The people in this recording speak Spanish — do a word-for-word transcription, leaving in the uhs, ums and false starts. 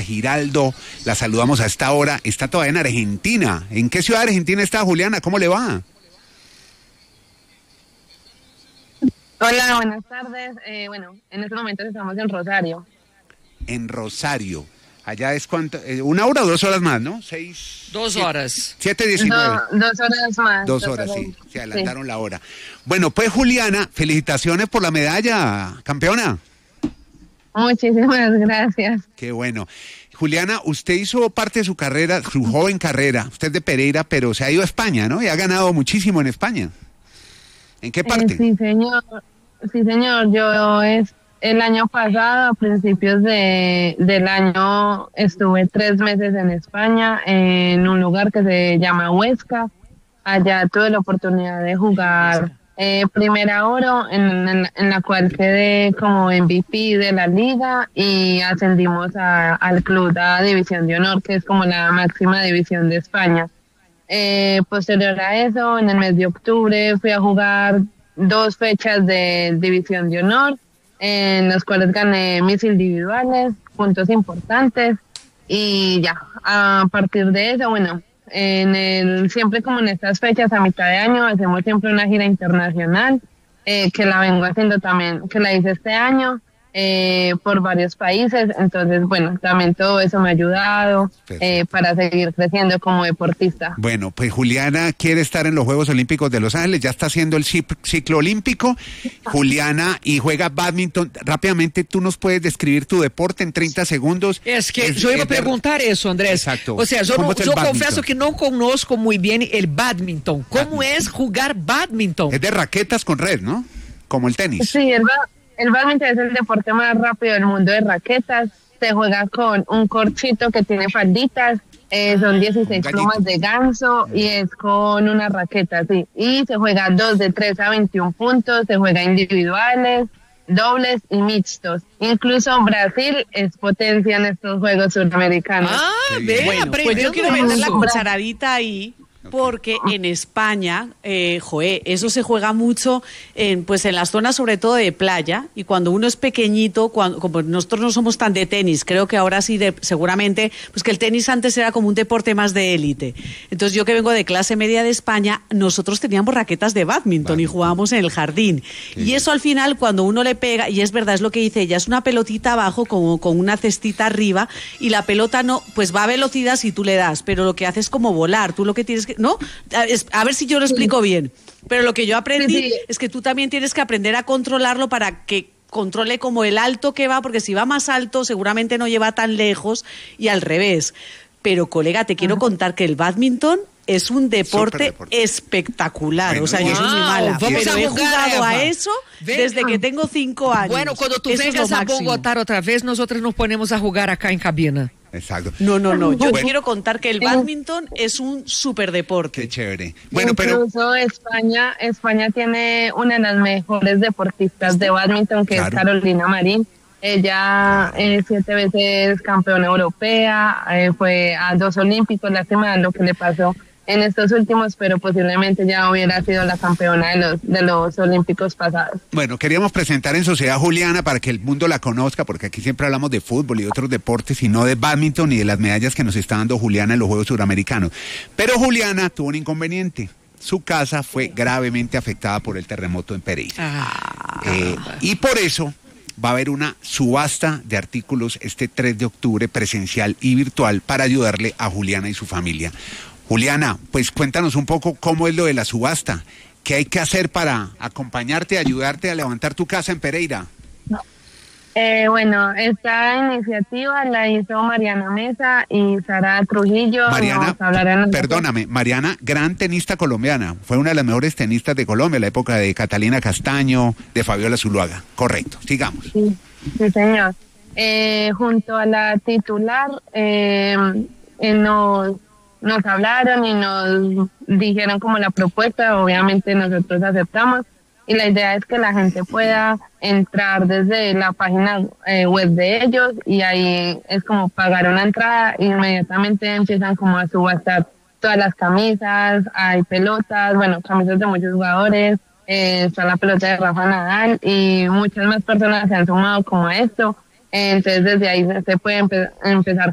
Giraldo, la saludamos a esta hora, está todavía en Argentina. ¿En qué ciudad de Argentina está Juliana? ¿Cómo le va? Hola, buenas tardes. Eh, bueno, en estos momentos estamos en Rosario. En Rosario. Allá es cuánto, eh, una hora o dos horas más, ¿no? Seis. Dos siete, horas. Siete diecinueve. Do, dos horas más. Dos, dos horas, horas, sí. Se adelantaron sí. la hora. Bueno, pues Juliana, felicitaciones por la medalla, campeona. Muchísimas gracias. Qué bueno. Juliana, usted hizo parte de su carrera, su joven carrera. Usted es de Pereira, pero se ha ido a España, ¿no? Y ha ganado muchísimo en España. ¿En qué parte? Eh, sí, señor. Sí, señor. Yo es el año pasado, a principios de del año, estuve tres meses en España, en un lugar que se llama Huesca. Allá tuve la oportunidad de jugar eh, Primera Oro, en, en, en la cual quedé como M V P de la liga y ascendimos a, al club a División de Honor, que es como la máxima división de España. Eh, posterior a eso, en el mes de octubre, fui a jugar dos fechas de División de Honor, en las cuales gané mis individuales, puntos importantes, y ya, a partir de eso, bueno, en el, siempre como en estas fechas a mitad de año, hacemos siempre una gira internacional, eh, que la vengo haciendo también, que la hice este año, eh, por varios países. Entonces, bueno, también todo eso me ha ayudado eh, para seguir creciendo como deportista. Bueno, pues Juliana quiere estar en los Juegos Olímpicos de Los Ángeles, ya está haciendo el ciclo olímpico, Juliana, y juega badminton. Rápidamente, ¿tú nos puedes describir tu deporte en treinta segundos? Es que es, yo iba a preguntar de... eso, Andrés. Exacto. O sea, yo, no, yo confieso que no conozco muy bien el badminton. ¿Cómo badminton. es jugar badminton? Es de raquetas con red, ¿no? Como el tenis. Sí, el, el badminton es el deporte más rápido del mundo de raquetas. Se juega con un corchito que tiene falditas. Eh, son dieciséis plumas de ganso y es con una raqueta, sí. Y se juega dos de tres a veintiún puntos, se juega individuales, dobles y mixtos. Incluso Brasil es potencia en estos Juegos Suramericanos. Ah, ve, bueno, pues yo quiero meter la cucharadita ahí. Porque en España, eh, joé, eso se juega mucho en, pues en las zonas sobre todo de playa, y cuando uno es pequeñito, cuando, como nosotros no somos tan de tenis, creo que ahora sí, de, seguramente, pues que el tenis antes era como un deporte más de élite. Entonces yo que vengo de clase media de España, nosotros teníamos raquetas de badminton vale. y jugábamos en el jardín. Sí. Y eso al final, cuando uno le pega, y es verdad, es lo que dice ella, es una pelotita abajo como con una cestita arriba, y la pelota no, pues va a velocidad si tú le das, pero lo que hace es como volar, tú lo que tienes que ¿no? A ver si yo lo explico bien. Pero lo que yo aprendí sí, sí. es que tú también tienes que aprender a controlarlo para que controle como el alto que va, porque si va más alto seguramente no lleva tan lejos y al revés. Pero, colega, te quiero contar que el badminton es un deporte, deporte. espectacular. Bueno, o sea, wow. yo soy muy mala, Vamos pero a he jugar, jugado Eva. a eso desde Ven. que tengo cinco años. Bueno, cuando tú eso vengas es a Bogotá otra vez, nosotros nos ponemos a jugar acá en cabina. Exacto. No, no, no. Yo bueno. te quiero contar que el badminton es un superdeporte. Qué chévere. Bueno, Incluso pero España, España tiene una de las mejores deportistas de badminton, que claro. es Carolina Marín. Ella es eh, siete veces campeona europea, eh, fue a dos olímpicos, lástima lo que le pasó en estos últimos, pero posiblemente ya hubiera sido la campeona de los de los olímpicos pasados. Bueno, queríamos presentar en Sociedad Juliana para que el mundo la conozca, porque aquí siempre hablamos de fútbol y de otros deportes, y no de badminton y de las medallas que nos está dando Juliana en los Juegos Suramericanos. Pero Juliana tuvo un inconveniente. Su casa fue gravemente afectada por el terremoto en Pereira. Ah. Eh, y por eso va a haber una subasta de artículos este tres de octubre, presencial y virtual, para ayudarle a Juliana y su familia. Juliana, pues cuéntanos un poco cómo es lo de la subasta. ¿Qué hay que hacer para acompañarte, ayudarte a levantar tu casa en Pereira? No. Eh, bueno, esta iniciativa la hizo Mariana Mesa y Sara Trujillo. Mariana, perdóname, Mariana, gran tenista colombiana. Fue una de las mejores tenistas de Colombia, en la época de Catalina Castaño, de Fabiola Zuluaga. Correcto, sigamos. Sí, sí señor. Eh, junto a la titular, eh, eh, nos... nos hablaron y nos dijeron como la propuesta, obviamente nosotros aceptamos, y la idea es que la gente pueda entrar desde la página eh, web de ellos, y ahí es como pagar una entrada e inmediatamente empiezan como a subastar todas las camisas, hay pelotas, bueno, camisas de muchos jugadores, eh, está la pelota de Rafa Nadal y muchas más personas se han sumado como a esto. Entonces desde ahí se puede empe- empezar